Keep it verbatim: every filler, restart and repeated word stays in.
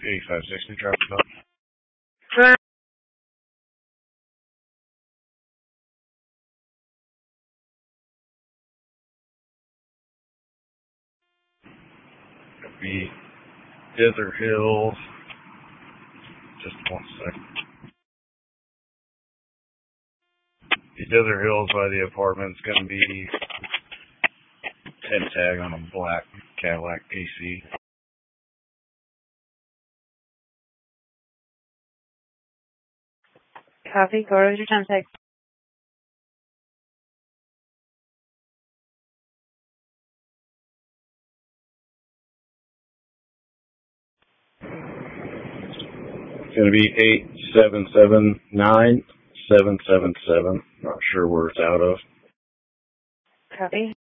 eighty-five sixty traffic up. It'll be Desert Hills. Just one second. The Desert Hills by the apartment's gonna be head tag on a black Cadillac A C. Copy. Go to your time tag. It's gonna be eight seven seven nine seven seven seven. Not sure where it's out of. Copy.